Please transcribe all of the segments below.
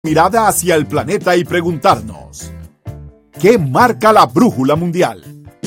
Mirada hacia el planeta y preguntarnos, ¿qué marca la brújula mundial?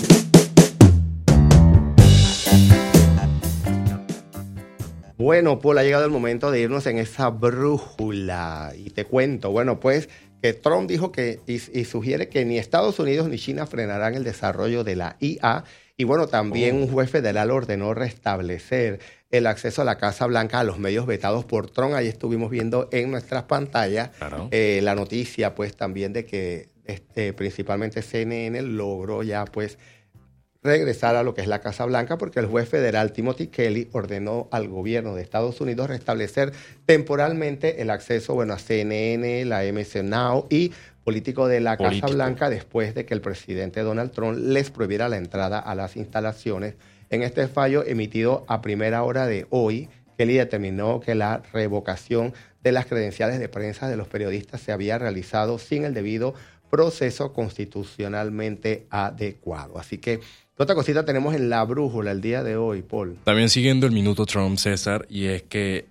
Bueno, Paul, ha llegado el momento de irnos en esa brújula. Y te cuento, bueno, pues que Trump dijo que y sugiere que ni Estados Unidos ni China frenarán el desarrollo de la IA. Y bueno, también un juez federal ordenó restablecer el acceso a la Casa Blanca a los medios vetados por Trump. Ahí estuvimos viendo en nuestras pantallas la noticia, pues también de que principalmente CNN logró ya pues regresar a lo que es la Casa Blanca, porque el juez federal Timothy Kelly ordenó al gobierno de Estados Unidos restablecer temporalmente el acceso, bueno, a CNN, la MC Now y políticos de la Casa Blanca después de que el presidente Donald Trump les prohibiera la entrada a las instalaciones. En este fallo emitido a primera hora de hoy, Kelly determinó que la revocación de las credenciales de prensa de los periodistas se había realizado sin el debido proceso constitucionalmente adecuado. Así que otra cosita tenemos en la brújula el día de hoy, Paul. También siguiendo el minuto Trump, César, y es que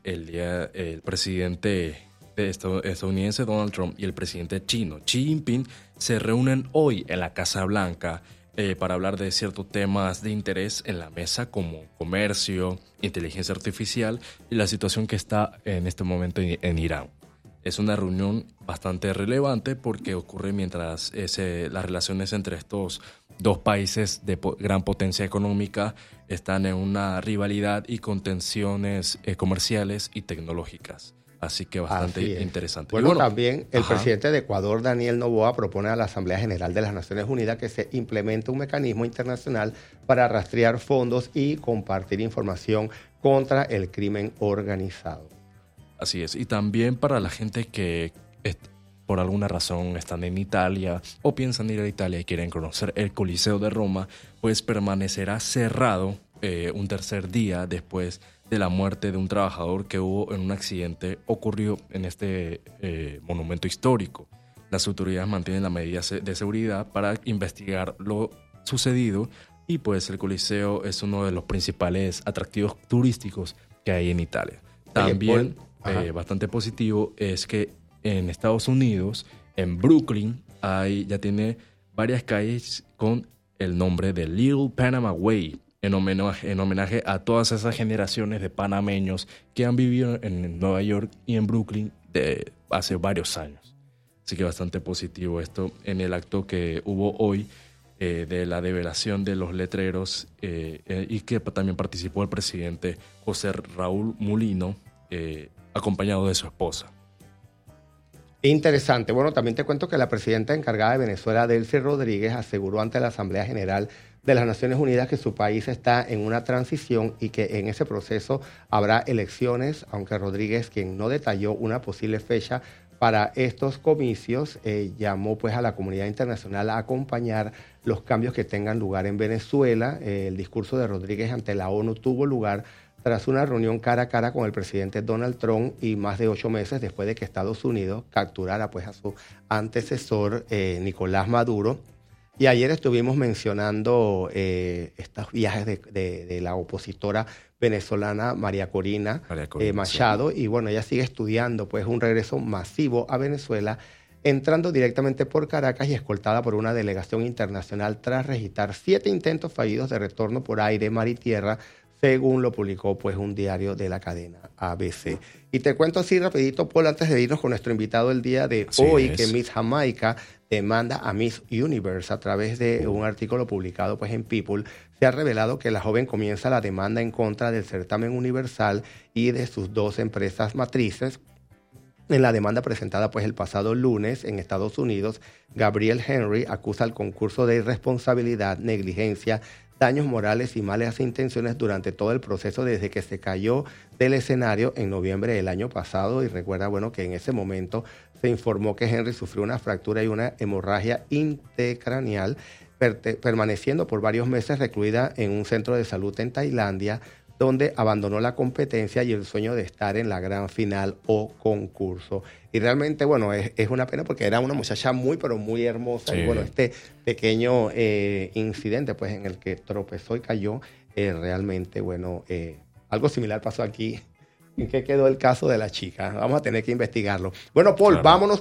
el presidente estadounidense Donald Trump y el presidente chino Xi Jinping se reúnen hoy en la Casa Blanca para hablar de ciertos temas de interés en la mesa como comercio, inteligencia artificial y la situación que está en este momento en Irán. Es una reunión bastante relevante porque ocurre mientras las relaciones entre estos dos países de gran potencia económica están en una rivalidad y con tensiones comerciales y tecnológicas. Así que bastante interesante. Bueno, también el presidente de Ecuador, Daniel Noboa, propone a la Asamblea General de las Naciones Unidas que se implemente un mecanismo internacional para rastrear fondos y compartir información contra el crimen organizado. Así es. Y también para la gente que por alguna razón están en Italia o piensan ir a Italia y quieren conocer el Coliseo de Roma, pues permanecerá cerrado un tercer día después de la muerte de un trabajador que hubo en un accidente ocurrido en este monumento histórico. Las autoridades mantienen las medidas de seguridad para investigar lo sucedido y pues el Coliseo es uno de los principales atractivos turísticos que hay en Italia. También bastante positivo es que en Estados Unidos, en Brooklyn, ya tiene varias calles con el nombre de Little Panama Way, en homenaje a todas esas generaciones de panameños que han vivido en Nueva York y en Brooklyn hace varios años. Así que bastante positivo esto en el acto que hubo hoy de la develación de los letreros y que también participó el presidente José Raúl Mulino, acompañado de su esposa. Interesante. Bueno, también te cuento que la presidenta encargada de Venezuela, Delcy Rodríguez, aseguró ante la Asamblea General de las Naciones Unidas que su país está en una transición y que en ese proceso habrá elecciones, aunque Rodríguez, quien no detalló una posible fecha para estos comicios, llamó pues a la comunidad internacional a acompañar los cambios que tengan lugar en Venezuela. El discurso de Rodríguez ante la ONU tuvo lugar tras una reunión cara a cara con el presidente Donald Trump y más de 8 meses después de que Estados Unidos capturara pues a su antecesor Nicolás Maduro. Y ayer estuvimos mencionando estos viajes de la opositora venezolana María Corina Machado. Sí. Y bueno, ella sigue estudiando pues un regreso masivo a Venezuela, entrando directamente por Caracas y escoltada por una delegación internacional tras registrar 7 intentos fallidos de retorno por aire, mar y tierra, según lo publicó pues un diario de la cadena ABC. Y te cuento así rapidito, Paul, antes de irnos con nuestro invitado el día de hoy, que Miss Jamaica demanda a Miss Universe a través de un artículo publicado pues en People. Se ha revelado que la joven comienza la demanda en contra del certamen universal y de sus 2 empresas matrices. En la demanda presentada pues el pasado lunes en Estados Unidos, Gabriel Henry acusa al concurso de irresponsabilidad, negligencia, daños morales y malas intenciones durante todo el proceso desde que se cayó del escenario en noviembre del año pasado. Y recuerda, bueno, que en ese momento se informó que Henry sufrió una fractura y una hemorragia intracraneal, permaneciendo por varios meses recluida en un centro de salud en Tailandia, donde abandonó la competencia y el sueño de estar en la gran final o concurso. Y realmente, bueno, es una pena porque era una muchacha muy, pero muy hermosa. Sí. Y bueno, este pequeño incidente, pues, en el que tropezó y cayó, realmente, bueno, algo similar pasó aquí en qué quedó el caso de la chica. Vamos a tener que investigarlo. Bueno, Paul, Claro. vámonos